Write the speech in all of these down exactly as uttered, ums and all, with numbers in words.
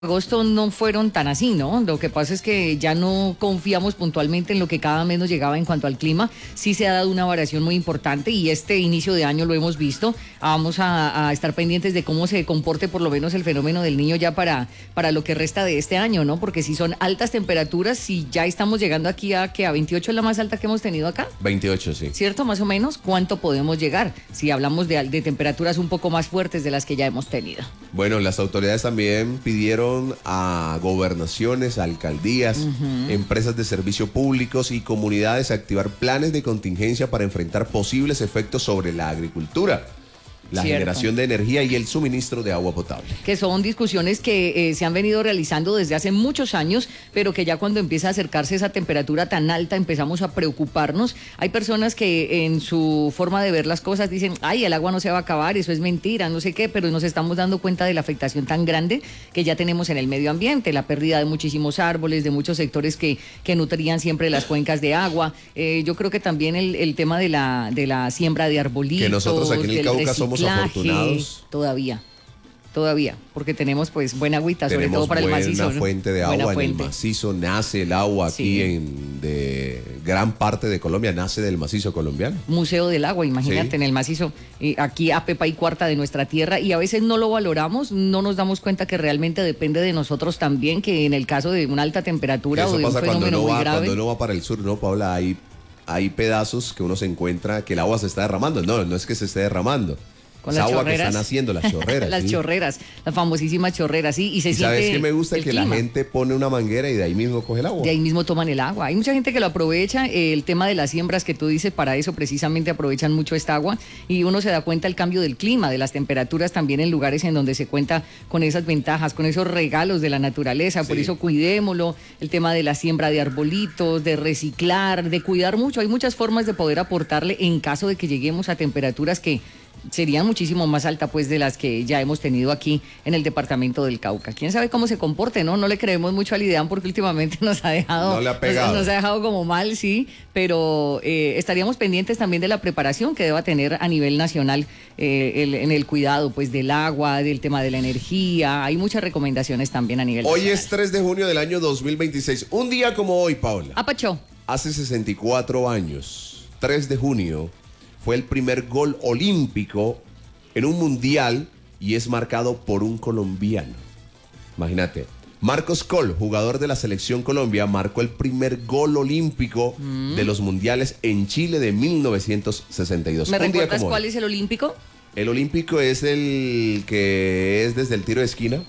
Agosto no fueron tan así, ¿no? Lo que pasa es que ya no confiamos puntualmente en lo que cada mes nos llegaba en cuanto al clima. Sí se ha dado una variación muy importante y este inicio de año lo hemos visto. Vamos a, a estar pendientes de cómo se comporte por lo menos el fenómeno del Niño ya para, para lo que resta de este año, ¿no? Porque si son altas temperaturas, si ya estamos llegando aquí a que a veintiocho es la más alta que hemos tenido acá. veintiocho, sí. ¿Cierto? Más o menos, ¿cuánto podemos llegar? Si hablamos de, de temperaturas un poco más fuertes de las que ya hemos tenido. Bueno, las autoridades también pidieron a gobernaciones, alcaldías, uh-huh. empresas de servicio públicos y comunidades a activar planes de contingencia para enfrentar posibles efectos sobre la agricultura, la Cierto. generación de energía y el suministro de agua potable. Que son discusiones que eh, se han venido realizando desde hace muchos años, pero que ya cuando empieza a acercarse esa temperatura tan alta empezamos a preocuparnos. Hay personas que en su forma de ver las cosas dicen, ay, el agua no se va a acabar, eso es mentira, no sé qué, pero nos estamos dando cuenta de la afectación tan grande que ya tenemos en el medio ambiente, la pérdida de muchísimos árboles, de muchos sectores que, que nutrían siempre las cuencas de agua. Eh, yo creo que también el, el tema de la, de la siembra de arbolitos, que nosotros aquí en el Cauca somos afortunados. Todavía, todavía, porque tenemos pues buena agüita, sobre todo para el macizo. Tenemos buena fuente de agua fuente. en el macizo, nace el agua aquí sí. en de gran parte de Colombia, nace del macizo colombiano. Museo del agua, imagínate, sí. en el macizo, eh, aquí a pepa y cuarta de nuestra tierra, y a veces no lo valoramos, no nos damos cuenta que realmente depende de nosotros también, que en el caso de una alta temperatura o de un fenómeno muy va, grave. Cuando uno va para el sur, ¿no, Paula? Hay, hay pedazos que uno se encuentra que el agua se está derramando. No, no es que se esté derramando. Con las las agua chorreras. que están haciendo, las chorreras. las ¿sí? chorreras, las famosísimas chorreras, sí. Y se ¿Y siente ¿Sabes qué me gusta? el Que clima. la gente pone una manguera y de ahí mismo coge el agua. De ahí mismo toman el agua. Hay mucha gente que lo aprovecha. Eh, el tema de las siembras que tú dices, para eso precisamente aprovechan mucho esta agua. Y uno se da cuenta del cambio del clima, de las temperaturas también en lugares en donde se cuenta con esas ventajas, con esos regalos de la naturaleza. Sí. Por eso cuidémoslo. El tema de la siembra de arbolitos, de reciclar, de cuidar mucho. Hay muchas formas de poder aportarle en caso de que lleguemos a temperaturas que serían muchísimo más altas pues de las que ya hemos tenido aquí en el departamento del Cauca. Quién sabe cómo se comporte, ¿no? No le creemos mucho al IDEAM porque últimamente nos ha dejado, no le ha pegado. Nos, nos ha dejado como mal, sí, pero eh, estaríamos pendientes también de la preparación que deba tener a nivel nacional eh, el, en el cuidado pues del agua, del tema de la energía. Hay muchas recomendaciones también a nivel Hoy nacional. es tres de junio del año dos mil veintiséis, un día como hoy, Paula. Apacho. Hace sesenta y cuatro años, tres de junio, fue el primer gol olímpico en un mundial y es marcado por un colombiano. Imagínate, Marcos Coll, jugador de la selección Colombia, marcó el primer gol olímpico mm. de los mundiales en Chile de mil novecientos sesenta y dos. ¿Me un recuerdas cuál hoy. es el olímpico? El olímpico es el que es desde el tiro de esquina.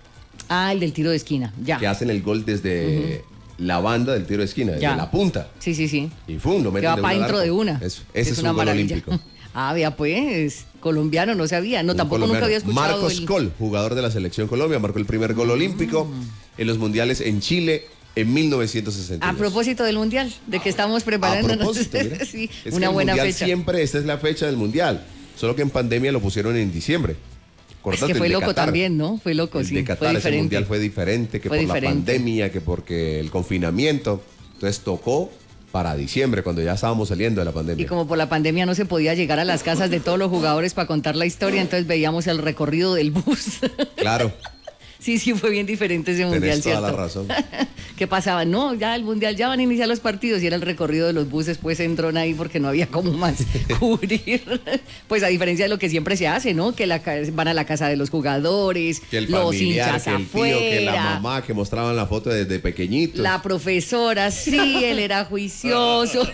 Ah, el del tiro de esquina, ya. Que hacen el gol desde... Uh-huh. La banda del tiro de esquina, ya. desde la punta. Sí, sí, sí. Y fum, lo meten que va de para dentro de una. Eso, ese es, es una un gol maravilla. olímpico. Ah, vea pues, colombiano, no sabía. No, un tampoco colombiano. nunca había escuchado. Marcos el... Coll, jugador de la selección Colombia, marcó el primer gol mm. olímpico en los mundiales en Chile en mil novecientos sesenta y dos. A propósito del mundial, de que estamos preparándonos. A propósito, mira, sí, es una que buena el mundial fecha. Siempre esta es la fecha del mundial, solo que en pandemia lo pusieron en diciembre. Cortate, es que fue loco Qatar. También, ¿no? Fue loco, el sí. de Qatar, ese mundial fue diferente, que fue por diferente. la pandemia, que porque el confinamiento. Entonces tocó para diciembre, cuando ya estábamos saliendo de la pandemia. Y como por la pandemia no se podía llegar a las casas de todos los jugadores para contar la historia, entonces veíamos el recorrido del bus. Claro. Sí, sí, fue bien diferente ese Tenés mundial, toda ¿cierto? la razón. ¿Qué pasaba? No, ya el mundial, ya van a iniciar los partidos y era el recorrido de los buses, pues entró ahí porque no había como más cubrir. Pues a diferencia de lo que siempre se hace, ¿no? Que la, van a la casa de los jugadores, que el los familiar, hinchas que el afuera, tío, que la mamá, que mostraban la foto desde pequeñitos. La profesora, sí, él era juicioso.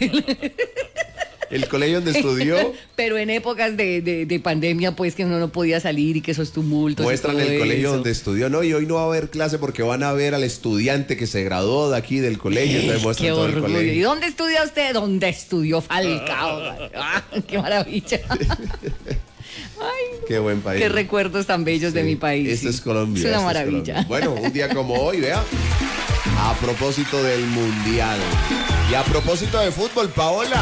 El colegio donde estudió. Pero en épocas de, de, de pandemia, pues que uno no podía salir y que esos tumultos. Muestran el colegio eso. donde estudió. No, y hoy no va a haber clase porque van a ver al estudiante que se graduó de aquí del colegio. Entonces muestran qué todo orgullo. el colegio. ¿Y dónde estudia usted? ¿Dónde estudió Falcao? Ah, ¡Qué maravilla! Ay, no. Qué buen país. Qué recuerdos tan bellos sí, de mi país. Esto sí. es Colombia. Es una esto maravilla. Es bueno, un día como hoy, vea. A propósito del mundial. Y a propósito de fútbol, Paola.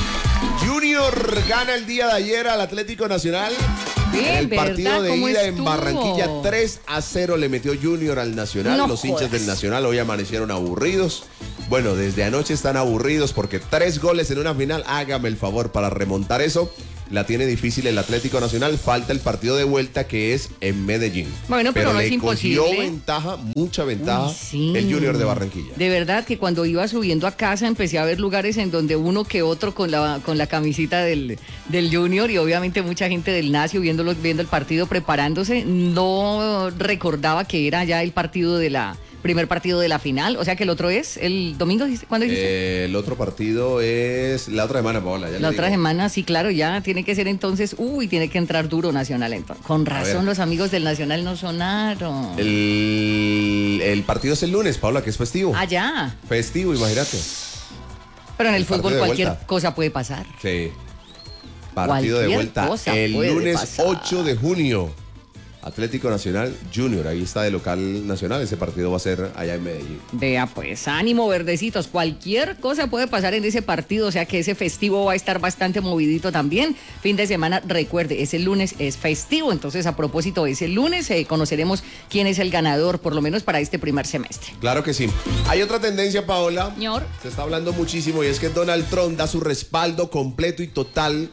Junior gana el día de ayer al Atlético Nacional. Bien, el partido de ida estuvo? en Barranquilla, tres a cero le metió Junior al Nacional. No Los jodas. hinchas del Nacional hoy amanecieron aburridos. Bueno, desde anoche están aburridos porque tres goles en una final, hágame el favor para remontar eso. la tiene difícil el Atlético Nacional. Falta el partido de vuelta que es en Medellín. Bueno, pero, pero no le es imposible. Cogió ventaja, mucha ventaja, Uy, sí. el Junior de Barranquilla. De verdad que cuando iba subiendo a casa empecé a ver lugares en donde uno que otro con la con la camisita del, del Junior y obviamente mucha gente del Nacio viéndolo, viendo el partido, preparándose. No recordaba que era ya el partido de la primer partido de la final, o sea que el otro es el domingo, ¿cuándo dijiste? Eh, el otro partido es la otra semana, Paola. Ya la otra digo. semana, sí, claro, ya tiene que ser entonces, uy, tiene que entrar duro Nacional entonces. Con razón los amigos del Nacional no sonaron. El, el partido es el lunes, Paola, que es festivo. Ah, ya. Festivo, imagínate. Pero en el, el fútbol cualquier vuelta. cosa puede pasar. Sí. Partido cualquier de vuelta el lunes pasar. ocho de junio. Atlético Nacional Junior, ahí está de local nacional, ese partido va a ser allá en Medellín. Vea pues, ánimo verdecitos, cualquier cosa puede pasar en ese partido, o sea que ese festivo va a estar bastante movidito también. Fin de semana, recuerde, ese lunes es festivo, entonces a propósito, ese lunes eh, conoceremos quién es el ganador, por lo menos para este primer semestre. Claro que sí. Hay otra tendencia, Paola, señor, se está hablando muchísimo y es que Donald Trump da su respaldo completo y total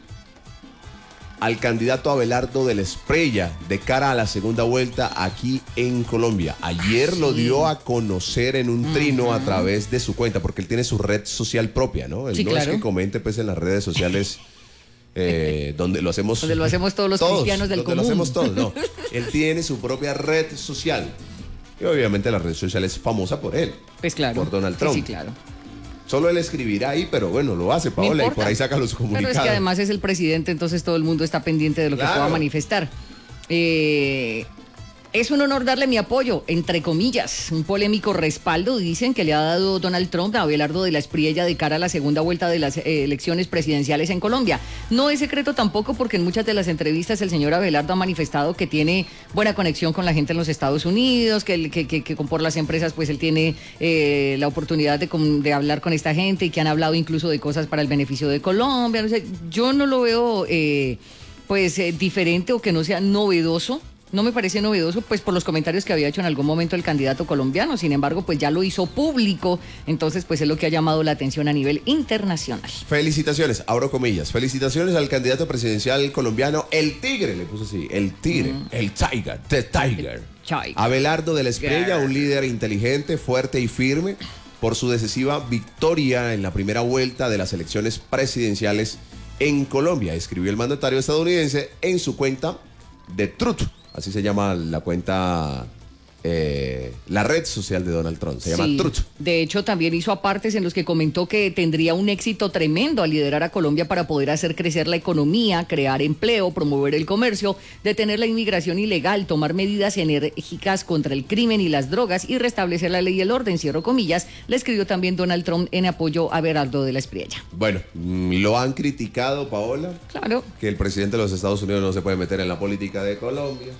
al candidato Abelardo de la Espriella de cara a la segunda vuelta aquí en Colombia. Ayer ah, sí. lo dio a conocer en un trino uh-huh. a través de su cuenta, porque él tiene su red social propia, ¿no? Él sí, no claro. es que comente pues en las redes sociales eh, donde lo hacemos donde lo hacemos todos los todos, cristianos del donde común. Lo hacemos todos, no. Él tiene su propia red social. Y obviamente la red social es famosa por él. Pues claro. Por Donald Trump. Sí, sí, claro. Solo él escribirá ahí, pero bueno, lo hace, Paola, y por ahí saca los comunicados. Pero es que además es el presidente, entonces todo el mundo está pendiente de lo claro. que pueda manifestar. Eh, es un honor darle mi apoyo, entre comillas. Un polémico respaldo, dicen, que le ha dado Donald Trump a Abelardo de la Espriella de cara a la segunda vuelta de las eh, elecciones presidenciales en Colombia. No es secreto tampoco porque en muchas de las entrevistas el señor Abelardo ha manifestado que tiene buena conexión con la gente en los Estados Unidos, que, que, que, que por las empresas pues él tiene eh, la oportunidad de, de hablar con esta gente y que han hablado incluso de cosas para el beneficio de Colombia. O sea, yo no lo veo eh, pues eh, diferente o que no sea novedoso. No me parece novedoso, pues por los comentarios que había hecho en algún momento el candidato colombiano. Sin embargo, pues ya lo hizo público. Entonces, pues es lo que ha llamado la atención a nivel internacional. Felicitaciones, abro comillas. Felicitaciones al candidato presidencial colombiano, el Tigre, le puso así, el Tigre, mm. el Tiger, the Tiger. Tiger. Abelardo de la Espriella, un líder inteligente, fuerte y firme, por su decisiva victoria en la primera vuelta de las elecciones presidenciales en Colombia, escribió el mandatario estadounidense en su cuenta de Truth. Así se llama la cuenta, eh, la red social de Donald Trump, se llama sí, Truth. De hecho, también hizo apartes en los que comentó que tendría un éxito tremendo al liderar a Colombia para poder hacer crecer la economía, crear empleo, promover el comercio, detener la inmigración ilegal, tomar medidas enérgicas contra el crimen y las drogas y restablecer la ley y el orden, cierro comillas, le escribió también Donald Trump en apoyo a Abelardo de la Espriella. Bueno, lo han criticado, Paola. Claro. Que el presidente de los Estados Unidos no se puede meter en la política de Colombia.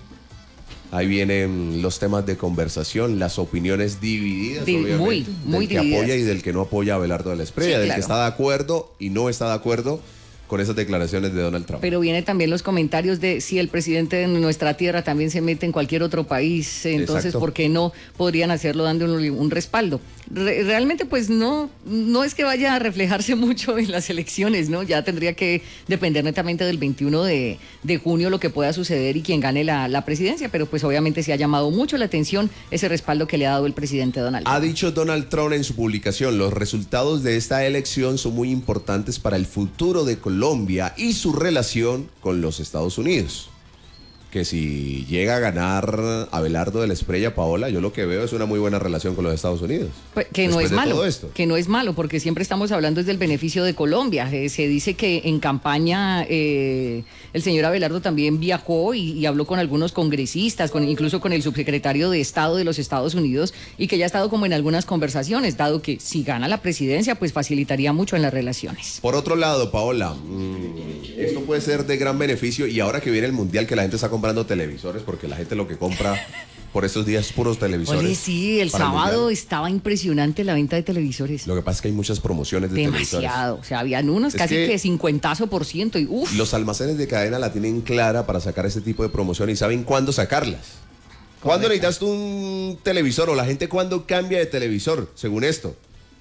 Ahí vienen los temas de conversación, las opiniones divididas, Div obviamente, muy, muy del que divididas. apoya y del que no apoya a Abelardo de la Espriella, sí, del claro. que está de acuerdo y no está de acuerdo con esas declaraciones de Donald Trump. Pero vienen también los comentarios de si el presidente de nuestra tierra también se mete en cualquier otro país, entonces Exacto. ¿por qué no podrían hacerlo dando un, un respaldo? Re realmente pues no, no es que vaya a reflejarse mucho en las elecciones, ¿no? Ya tendría que depender netamente del veintiuno de junio lo que pueda suceder y quién gane la, la presidencia, pero pues obviamente se ha llamado mucho la atención ese respaldo que le ha dado el presidente Donald Trump. Ha dicho Donald Trump en su publicación, los resultados de esta elección son muy importantes para el futuro de Colombia y su relación con los Estados Unidos. Que si llega a ganar Abelardo de la Espriella, Paola, yo lo que veo es una muy buena relación con los Estados Unidos. Pues que no es malo, que no es malo, porque siempre estamos hablando desde el beneficio de Colombia. Eh, se dice que en campaña eh, el señor Abelardo también viajó y, y habló con algunos congresistas, con, incluso con el subsecretario de Estado de los Estados Unidos, y que ya ha estado como en algunas conversaciones, dado que si gana la presidencia, pues facilitaría mucho en las relaciones. Por otro lado, Paola, mmm, esto puede ser de gran beneficio, y ahora que viene el Mundial, que la gente está comprando televisores, porque la gente lo que compra por estos días es puros televisores. Oye, sí, el sábado el estaba impresionante la venta de televisores. Lo que pasa es que hay muchas promociones de Demasiado. televisores. Demasiado, o sea, habían unos es casi que, que cincuentazo por ciento y uff. Los almacenes de cadena la tienen clara para sacar este tipo de promoción y saben cuándo sacarlas. ¿Cuándo necesitas tú un televisor o la gente cuándo cambia de televisor, según esto?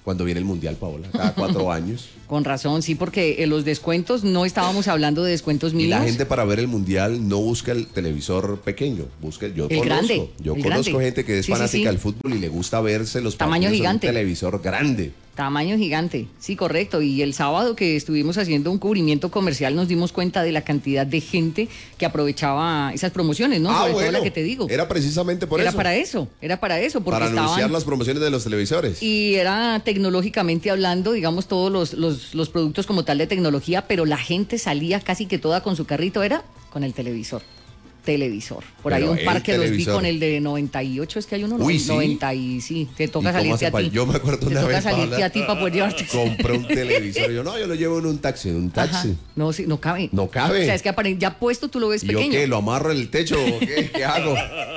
cuando viene el Mundial, Paola, cada cuatro años. Con razón, sí, porque en los descuentos no estábamos hablando de descuentos Y mínimos. la gente para ver el Mundial no busca el televisor pequeño, busca el, yo El conozco, grande, yo el conozco grande. gente que es Sí, sí, fanática sí. del fútbol y le gusta verse los Tamaño partidos en un gigante. televisor grande. Tamaño gigante, sí, correcto. Y el sábado que estuvimos haciendo un cubrimiento comercial nos dimos cuenta de la cantidad de gente que aprovechaba esas promociones, ¿no? Ah, Sobre bueno, todo la que te digo. era precisamente por Era eso. para eso, era para eso, porque para estaban... anunciar las promociones de los televisores. Y era tecnológicamente hablando, digamos, todos los, los, los productos como tal de tecnología, pero la gente salía casi que toda con su carrito, era con el televisor. Televisor. Por Pero ahí un el par que los vi televisor. con el de noventa y ocho, es que hay uno, Uy, no, ¿sí? noventa y sí, te ¿Y toca cómo salirte hace a pa- ti. Yo me acuerdo te una toca vez, salirte Paola, a ti para poder llevarte. compré un televisor. Yo, no, yo lo llevo en un taxi, en un Ajá. taxi. No, sí, no cabe. No cabe. O sea, es que apare- ya puesto tú lo ves ¿Y yo pequeño. qué? ¿Lo amarro en el techo o qué? ¿Qué hago?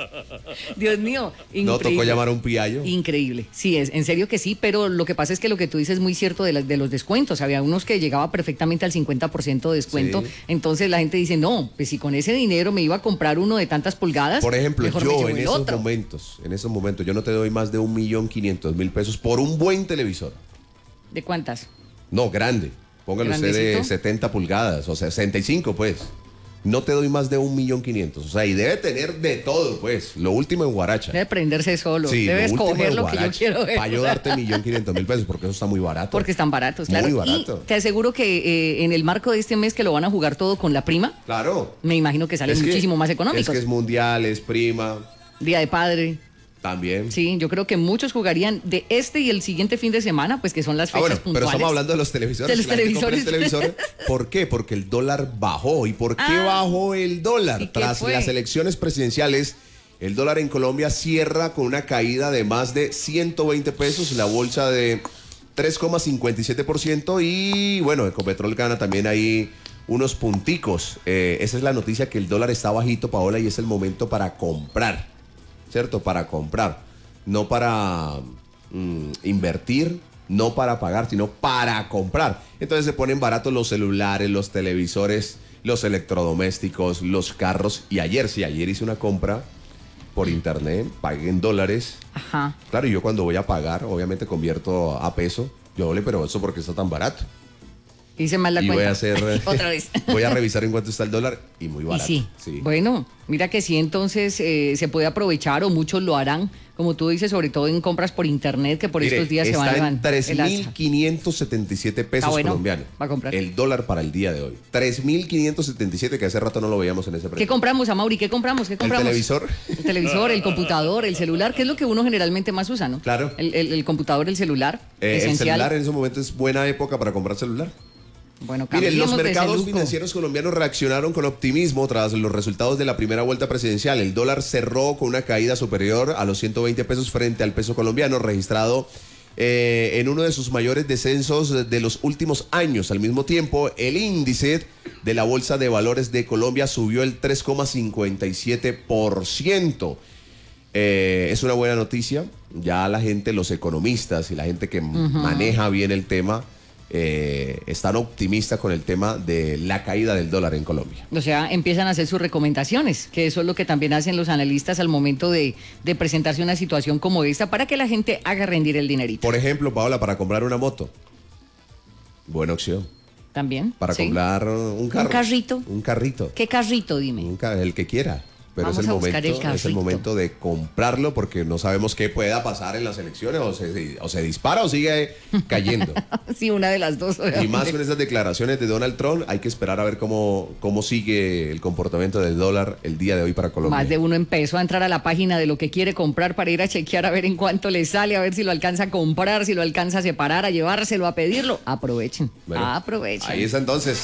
Dios mío, No, tocó increíble. llamar a un piallo. Increíble, sí, es, en serio que sí, pero lo que pasa es que lo que tú dices es muy cierto de, las- de los descuentos. Había unos que llegaba perfectamente al cincuenta por ciento de descuento. Sí. Entonces la gente dice, no, pues si con ese dinero me iba a comprar uno de tantas pulgadas. Por ejemplo, mejor me yo llevo en el esos otro. momentos, en esos momentos, yo no te doy más de un millón quinientos mil pesos por un buen televisor. ¿De cuántas? No, grande. Póngale usted de ¿Grandecito? setenta pulgadas, o sea, sesenta y cinco, pues. No te doy más de un millón quinientos. O sea, y debe tener de todo, pues. Lo último en Guaracha. Debe prenderse solo. Sí, Debe lo último escoger en lo que yo Guaracha. quiero ver. Para yo darte millón quinientos mil pesos, porque eso está muy barato. Porque están baratos, claro. Muy barato. Y te aseguro que eh, en el marco de este mes que lo van a jugar todo con la prima, Claro. me imagino que salen Es que- muchísimo más Es económicos. que es mundial, es prima, Día de padre. también. Sí, yo creo que muchos jugarían de este y el siguiente fin de semana, pues que son las Ah, fechas bueno, pero puntuales. estamos hablando de los televisores. De los que la gente compra el televisores. televisor. ¿Por qué? Porque el dólar bajó. ¿Y por qué Ah, bajó el dólar? ¿y qué Tras fue? las elecciones presidenciales, el dólar en Colombia cierra con una caída de más de ciento veinte pesos, la bolsa de tres coma cincuenta y siete por ciento y bueno, Ecopetrol gana también ahí unos punticos. Eh, esa es la noticia, que el dólar está bajito, Paola, y es el momento para comprar, ¿cierto? Para comprar, no para mm, invertir, no para pagar, sino para comprar. Entonces se ponen baratos los celulares, los televisores, los electrodomésticos, los carros. Y ayer, sí, ayer hice una compra por internet, pagué en dólares. Ajá. Claro, y yo cuando voy a pagar, obviamente convierto a peso. Yo, ole, pero eso porque está tan barato. Hice mal la Y cuenta. voy a hacer, Otra vez. voy a revisar en cuánto está el dólar y muy Y barato. sí. Sí. Bueno, mira que sí, entonces eh, se puede aprovechar o muchos lo harán, como tú dices, sobre todo en compras por internet, que por Mire, estos días se está van a en tres mil quinientos setenta y siete pesos Está bueno, colombianos. va a comprar. El dólar para el día de hoy. tres mil quinientos setenta y siete, que hace rato no lo veíamos en ese precio. ¿Qué compramos, Amaury? ¿Qué compramos? ¿Qué ¿El compramos? televisor? El televisor, el computador, el celular, que es lo que uno generalmente más usa, ¿no? Claro. El, el- el computador, el celular, Eh, el esencial. celular en ese momento es buena época para comprar celular. Bueno, Miren, los cambiemos de mercados celuco. financieros colombianos reaccionaron con optimismo tras los resultados de la primera vuelta presidencial. El dólar cerró con una caída superior a los ciento veinte pesos frente al peso colombiano, registrado eh, en uno de sus mayores descensos de los últimos años. Al mismo tiempo, el índice de la Bolsa de Valores de Colombia subió el tres coma cincuenta y siete por ciento. Eh, es una buena noticia. Ya la gente, los economistas y la gente que maneja bien el tema, eh, están optimistas con el tema de la caída del dólar en Colombia. O sea, empiezan a hacer sus recomendaciones, que eso es lo que también hacen los analistas al momento de, de presentarse una situación como esta, para que la gente haga rendir el dinerito. Por ejemplo, Paola, para comprar una moto, buena opción. También. Para sí. comprar un carro. Un carrito. Un carrito. ¿Qué carrito, dime? Un ca- el que quiera. Pero Vamos es el, a buscar momento, el es el carrito. momento de comprarlo, porque no sabemos qué pueda pasar en las elecciones. O se, o se dispara o sigue cayendo. Sí, una de las dos. Y obviamente. más con esas declaraciones de Donald Trump, hay que esperar a ver cómo, cómo sigue el comportamiento del dólar el día de hoy para Colombia. Más de uno empezó a entrar a la página de lo que quiere comprar para ir a chequear a ver en cuánto le sale, a ver si lo alcanza a comprar, si lo alcanza a separar, a llevárselo, a pedirlo. Aprovechen, Bueno, aprovechen. Ahí está entonces.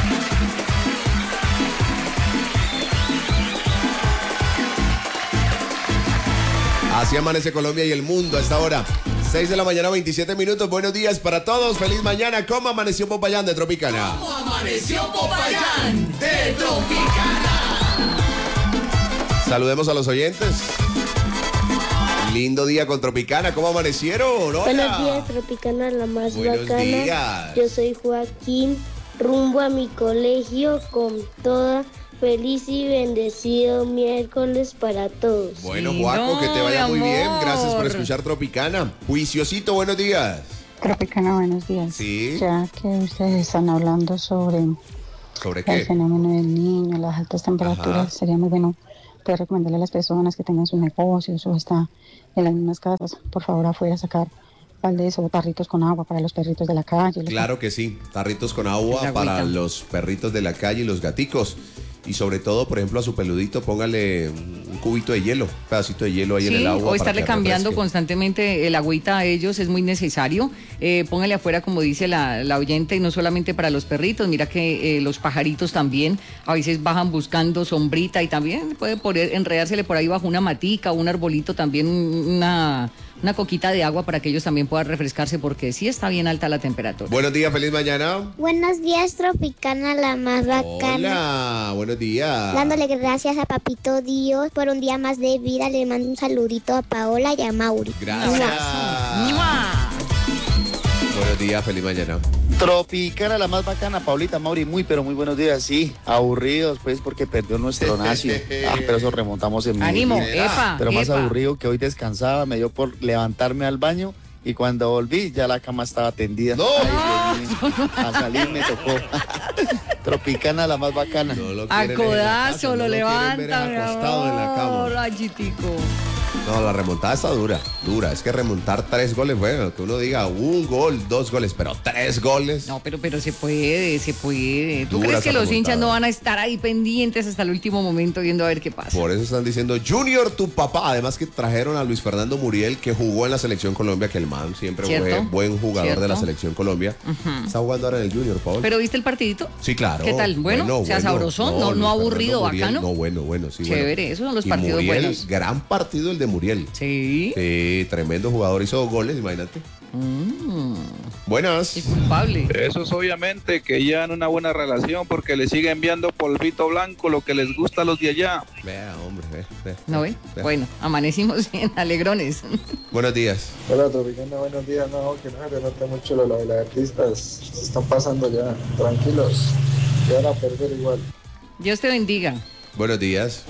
Así amanece Colombia y el mundo a esta hora. seis de la mañana, veintisiete minutos. Buenos días para todos. Feliz mañana. ¿Cómo amaneció Popayán de Tropicana? ¿Cómo amaneció Popayán de Tropicana? Saludemos a los oyentes. Lindo día con Tropicana. ¿Cómo amanecieron? Hola. Buenos días, Tropicana, la más Buenos bacana. días. Yo soy Joaquín, rumbo a mi colegio con toda feliz y bendecido miércoles para todos. Bueno, Sí, Juaco, no, que te vaya muy mi bien. amor. Gracias por escuchar Tropicana. Juiciosito, buenos días. Tropicana, buenos días. Sí. Ya que ustedes están hablando sobre ¿Sobre el qué? fenómeno del niño, las altas temperaturas, Ajá. sería muy bueno poder recomendarle a las personas que tengan sus negocios o hasta en las mismas casas, por favor, afuera sacar baldes o tarritos con agua para los perritos de la calle. los- Claro que sí, tarritos con El agua agüita. para los perritos de la calle y los gaticos. Y sobre todo, por ejemplo, a su peludito póngale un cubito de hielo, un pedacito de hielo ahí en Sí, el agua. o para estarle que cambiando refresque. constantemente el agüita a ellos es muy necesario. Eh, póngale afuera, como dice la, la oyente, y no solamente para los perritos, mira que eh, los pajaritos también a veces bajan buscando sombrita y también puede poner, enredársele por ahí bajo una matica o un arbolito también, una, una coquita de agua para que ellos también puedan refrescarse porque sí está bien alta la temperatura. Buenos días, feliz mañana. Buenos días, Tropicana, la más bacana. Hola, buenos días. Dándole gracias a Papito Dios por un día más de vida. Le mando un saludito a Paola y a Mauri. Gracias. ¡Mua! Buenos días, feliz mañana. Tropicana, la más bacana, Paulita, Mauri, muy pero muy buenos días, sí, aburridos pues porque perdió nuestro nacio, ah, pero eso remontamos en Ánimo, Medellín. epa, Pero más epa. aburrido que hoy descansaba, me dio por levantarme al baño y cuando volví ya la cama estaba tendida. ¡No! Ay, Dios mío, a salir me tocó. Tropicana, la más bacana. No lo A quieren en la casa, codazo no lo quieren ver levanta, mi acostado en la amor, cama. ay, chitico. No, la remontada está dura, dura. Es que remontar tres goles, bueno, que uno diga un gol, dos goles, pero tres goles. No, pero, pero se puede, se puede. ¿Tú Dura crees que esa los hinchas remontada. no van a estar ahí pendientes hasta el último momento viendo a ver qué pasa? Por eso están diciendo Junior, tu papá. Además que trajeron a Luis Fernando Muriel, que jugó en la selección Colombia, que el man siempre fue ¿Cierto? buen jugador de la ¿Cierto? selección Colombia. Está jugando ahora en el Junior, Paul. ¿Pero viste el partidito? Sí, claro. ¿Qué tal? ¿Bueno? O sea, sabrosón, no- no Luis aburrido, Fernando Muriel, bacano. No, bueno, bueno, sí. Chévere, bueno. esos son los Y partidos Muriel, buenos. gran partido el de Muriel. Sí. Sí, tremendo jugador. Hizo dos goles, imagínate. Mm, Buenas. es culpable. Eso es obviamente que llevan una buena relación porque le siguen enviando polvito blanco, lo que les gusta a los de allá. Vea, hombre, ve, ve, ¿No ve? ve. Bueno, amanecimos bien alegrones. Buenos días. Hola, Tropicana, buenos días. No, que no se le note mucho lo de los artistas. Se están pasando ya, tranquilos. Que van a perder igual. Dios te bendiga. Buenos días.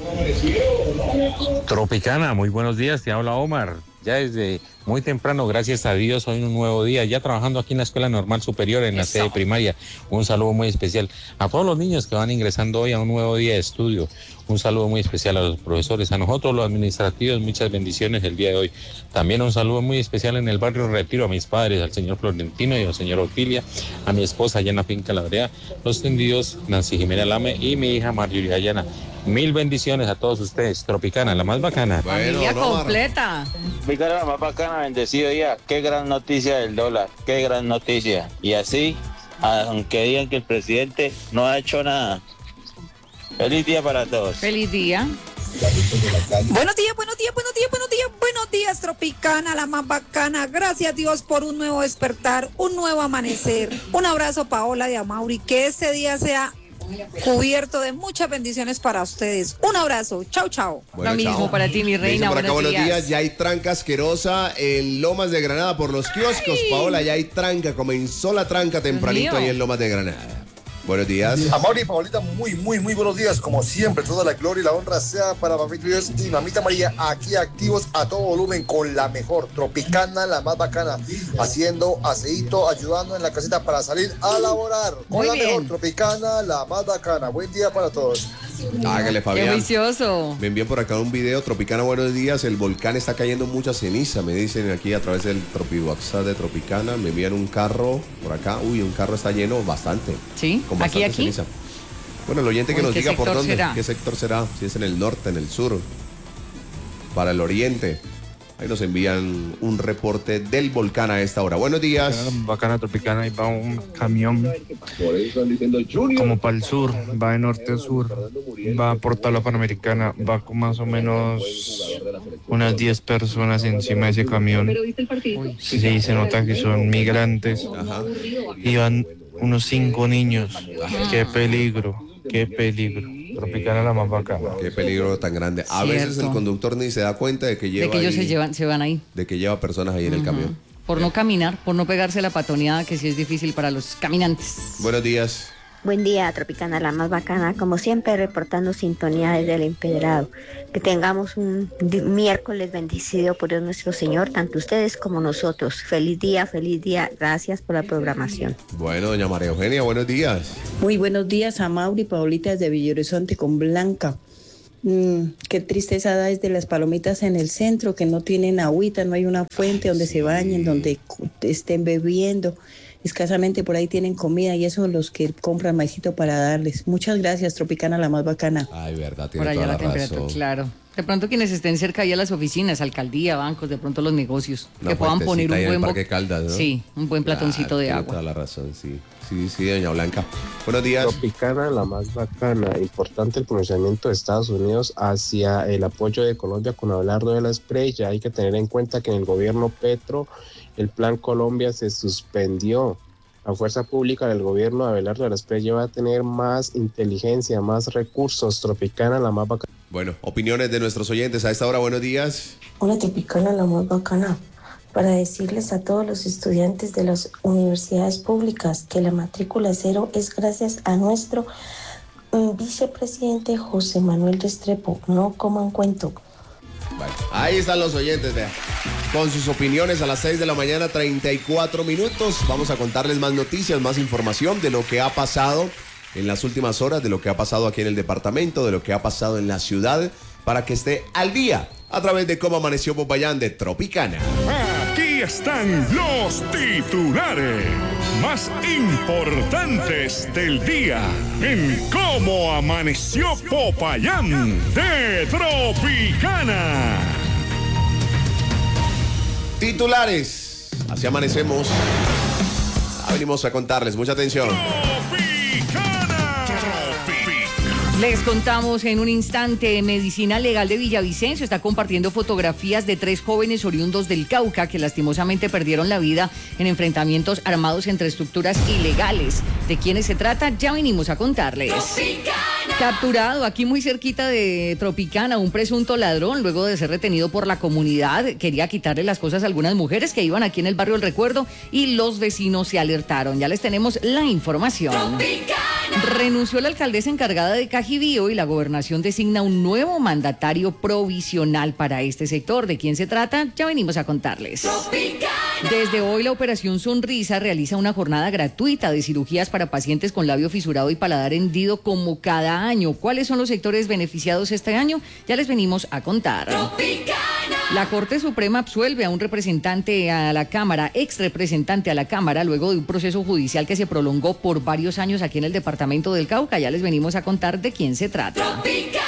Tropicana, muy buenos días, te habla Omar. Ya desde muy temprano, gracias a Dios, hoy un nuevo día, ya trabajando aquí en la Escuela Normal Superior, en la Eso. sede primaria. Un saludo muy especial a todos los niños que van ingresando hoy a un nuevo día de estudio. Un saludo muy especial a los profesores, a nosotros los administrativos, muchas bendiciones el día de hoy. También un saludo muy especial en el barrio Retiro a mis padres, al señor Florentino y al señor Otilia, a mi esposa allá en la finca La Brea, los tendidos, Nancy Jimena Lame y mi hija Marjorie Ayana. Mil bendiciones a todos ustedes. Tropicana, la más bacana. Familia don Omar. completa. Mi cara, la más bacana, bendecido día. Qué gran noticia del dólar, qué gran noticia. Y así, aunque digan que el presidente no ha hecho nada. Feliz día para todos. Feliz día. Buenos días, buenos días, buenos días, buenos días, buenos días, Tropicana, la más bacana. Gracias a Dios por un nuevo despertar, un nuevo amanecer. Un abrazo, Paola y a Mauri. Que este día sea cubierto de muchas bendiciones para ustedes. Un abrazo. Chau, chau. Bueno, Lo mismo chao. para ti, mi Me dicen reina. por acá, Buenos buenos días. días. Ya hay tranca asquerosa en Lomas de Granada por los kioscos. Paola, ya hay tranca. Comenzó la tranca tempranito mío. ahí en Lomas de Granada. Buenos días. A Mauri y Paulita, muy, muy, muy buenos días. Como siempre, toda la gloria y la honra sea para Papito Dios y Mamita María, aquí activos a todo volumen con la mejor Tropicana, la más bacana, haciendo aseíto, ayudando en la casita para salir a laborar. Con Muy la bien. mejor Tropicana, la más bacana. Buen día para todos. Hágale, Qué Fabián. juicioso. Me envían por acá un video. Tropicana, buenos días. El volcán está cayendo mucha ceniza. Me dicen aquí a través del Tropi WhatsApp de Tropicana. Me envían un carro por acá. Uy, un carro está lleno bastante. Sí, Con aquí, bastante aquí. ceniza. Bueno, el oyente que Uy, nos ¿qué diga por sector dónde. será? ¿Qué sector será? Si es en el norte, en el sur, para el oriente. Ahí nos envían un reporte del volcán a esta hora. Buenos días. Bacana Tropicana, ahí va un camión como para el sur, va de norte a sur, va por tabla panamericana, va con más o menos unas diez personas encima de ese camión. Sí, se nota que son migrantes. Ajá. Y van unos cinco niños. Qué peligro, qué peligro. Tropicana la más bacana. Qué peligro tan grande. A Cierto. veces el conductor ni se da cuenta de que lleva De que ellos ahí- se llevan, se van ahí. de que lleva personas ahí en el camión. Por no caminar, por no pegarse la patoneada, que sí es difícil para los caminantes. Buenos días. Buen día, Tropicana, la más bacana, como siempre reportando sintonía desde el Empedrado. Que tengamos un di- miércoles bendecido por Dios nuestro Señor, tanto ustedes como nosotros. Feliz día, feliz día, gracias por la programación. Bueno, doña María Eugenia, buenos días. Muy buenos días a Mauri y Paulita desde Villa Horizonte con Blanca. Mm, qué tristeza da desde las palomitas en el centro, que no tienen agüita, no hay una fuente donde se bañen, donde cu- estén bebiendo. Escasamente por ahí tienen comida y eso los que compran maicito para darles. Muchas gracias, Tropicana, la más bacana. Ay, verdad, tiene Por allá toda la, la temperatura, razón. claro. De pronto quienes estén cerca ahí a las oficinas, alcaldía, bancos, de pronto los negocios, Una que puedan poner fuentecita un ahí en buen el bo- Parque Caldas, ¿no? Sí, un buen platoncito Claro, de tiene agua. toda la razón, sí. Sí, sí, doña Blanca. Buenos días. Tropicana, la más bacana. Importante el pronunciamiento de Estados Unidos hacia el apoyo de Colombia con Abelardo de la Espriella. Hay que tener en cuenta que en el gobierno Petro el Plan Colombia se suspendió. La fuerza pública del gobierno de Abelardo de la Espriella va a tener más inteligencia, más recursos. Tropicana, la más bacana. Bueno, opiniones de nuestros oyentes a esta hora. Buenos días. Una Tropicana, la más bacana, para decirles a todos los estudiantes de las universidades públicas que la matrícula cero es gracias a nuestro mm, vicepresidente José Manuel Restrepo. No coman cuento. Bueno, ahí están los oyentes, vea. Con sus opiniones a las seis de la mañana, treinta y cuatro minutos. Vamos a contarles más noticias, más información de lo que ha pasado en las últimas horas, de lo que ha pasado aquí en el departamento, de lo que ha pasado en la ciudad, para que esté al día a través de Cómo Amaneció Popayán de Tropicana. Aquí están los titulares más importantes del día en Cómo Amaneció Popayán de Tropicana. Titulares. Así amanecemos. Ah, venimos a contarles. Mucha atención. Les contamos en un instante, Medicina Legal de Villavicencio está compartiendo fotografías de tres jóvenes oriundos del Cauca que lastimosamente perdieron la vida en enfrentamientos armados entre estructuras ilegales. ¿De quiénes se trata? Ya venimos a contarles. Capturado aquí muy cerquita de Tropicana, un presunto ladrón, luego de ser retenido por la comunidad, quería quitarle las cosas a algunas mujeres que iban aquí en el barrio El Recuerdo y los vecinos se alertaron. Ya les tenemos la información. Renunció la alcaldesa encargada de Cajibío y la gobernación designa un nuevo mandatario provisional para este sector. ¿De quién se trata? Ya venimos a contarles. Desde hoy la Operación Sonrisa realiza una jornada gratuita de cirugías para pacientes con labio fisurado y paladar hendido como cada año. ¿Cuáles son los sectores beneficiados este año? Ya les venimos a contar. La Corte Suprema absuelve a un representante a la Cámara, ex representante a la Cámara, luego de un proceso judicial que se prolongó por varios años aquí en el departamento del Cauca. Ya les venimos a contar de quién se trata.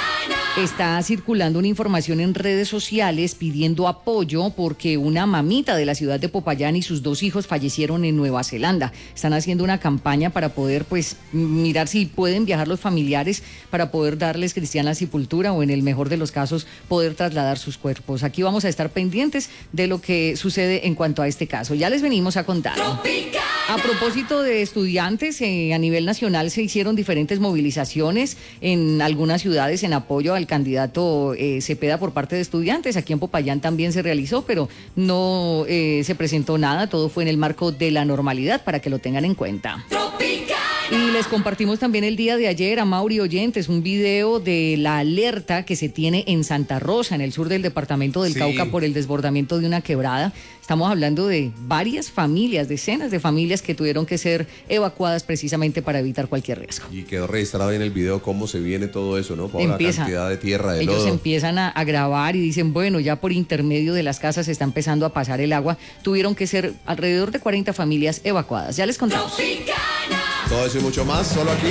Está circulando una información en redes sociales pidiendo apoyo porque una mamita de la ciudad de Popayán y sus dos hijos fallecieron en Nueva Zelanda. Están haciendo una campaña para poder, pues, mirar si pueden viajar los familiares para poder darles cristiana sepultura o, en el mejor de los casos, poder trasladar sus cuerpos. Aquí vamos a estar pendientes de lo que sucede en cuanto a este caso. Ya les venimos a contar. A propósito de estudiantes, eh, a nivel nacional se hicieron diferentes movilizaciones en algunas ciudades en apoyo al candidato eh, Cepeda por parte de estudiantes. Aquí en Popayán también se realizó, pero no eh, se presentó nada. Todo fue en el marco de la normalidad, para que lo tengan en cuenta. Y les compartimos también el día de ayer a Mauri oyentes un video de la alerta que se tiene en Santa Rosa, en el sur del departamento del Sí. Cauca, por el desbordamiento de una quebrada. Estamos hablando de varias familias, decenas de familias que tuvieron que ser evacuadas precisamente para evitar cualquier riesgo. Y quedó registrado ahí en el video cómo se viene todo eso, ¿no? Por Empieza. la cantidad de tierra, de Ellos lodo. empiezan a, a grabar y dicen, bueno, ya por intermedio de las casas se está empezando a pasar el agua. Tuvieron que ser alrededor de cuarenta familias evacuadas. Ya les contamos. Todo eso y mucho más, solo aquí.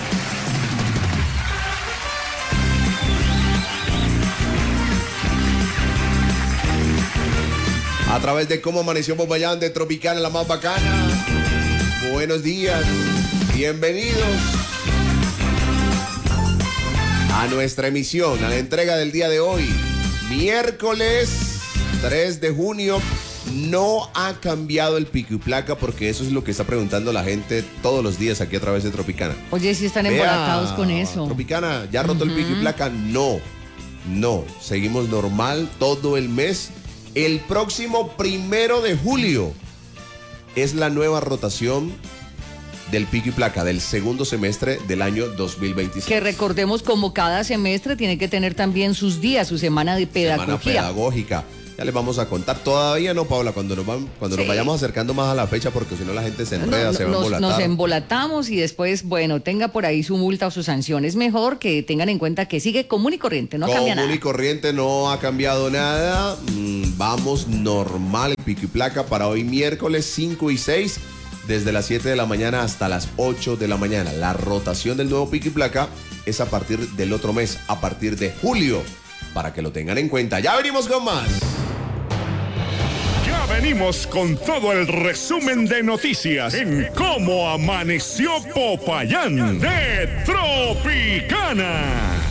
A través de Cómo Amaneció Popayán de Tropicana, la más bacana. Buenos días, bienvenidos a nuestra emisión, a la entrega del día de hoy, miércoles tres de junio. No ha cambiado el pico y placa, porque eso es lo que está preguntando la gente todos los días aquí a través de Tropicana. Oye, si están Vea, embolatados con eso. Tropicana, ¿ya roto el pico y placa? No, no, seguimos normal todo el mes. El próximo primero de julio es la nueva rotación del pico y placa del segundo semestre del año dos mil veintiséis. Que recordemos, como cada semestre tiene que tener también sus días, su semana de pedagogía. Semana pedagógica. Ya les vamos a contar. Todavía no, Paula, cuando nos, van, cuando sí. nos vayamos acercando más a la fecha, porque si no la gente se enreda, no, no, se va nos, a embolatar. Nos embolatamos y después, bueno, tenga por ahí su multa o su sanción. Es mejor que tengan en cuenta que sigue común y corriente, no común cambia nada. Común y corriente, no ha cambiado nada. Mm, vamos normal, pico y placa para hoy miércoles cinco y seis, desde las siete de la mañana hasta las ocho de la mañana. La rotación del nuevo pico y placa es a partir del otro mes, a partir de julio, para que lo tengan en cuenta. Ya venimos con más. Venimos con todo el resumen de noticias en Cómo Amaneció Popayán de Tropicana.